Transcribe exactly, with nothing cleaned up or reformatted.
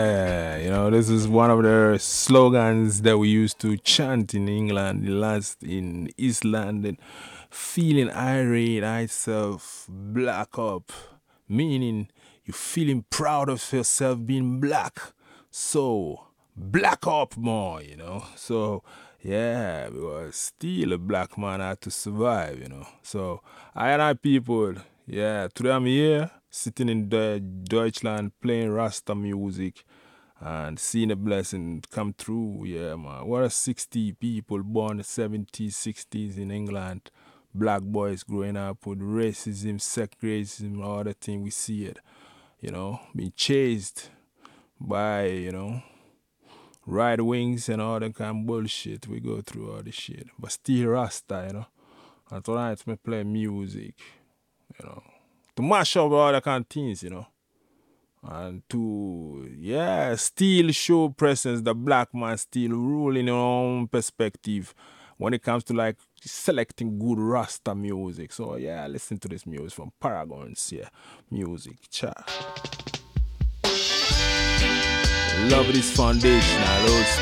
Yeah, you know, this is one of the slogans that we used to chant in England, last in East London. Feeling irate, I self black up, meaning you feeling proud of yourself being black. So black up more, you know. So yeah, because still a black man had to survive, you know. So I and I people, yeah, today I'm here sitting in Deu- Deutschland playing Rasta music and seeing a blessing come through. Yeah, man. What a sixty people born in the seventies, sixties in England. Black boys growing up with racism, sex racism, all the thing we see it, you know, being chased by, you know, right wings and all that kind of bullshit. We go through all this shit. But still Rasta, you know. And tonight me play music, you know. To mash up all the kind of things, you know. And to, yeah, still show presence, the black man still ruling your own perspective when it comes to like selecting good Rasta music. So yeah, listen to this music from Paragons, yeah. Music, cha. Love this foundation, I love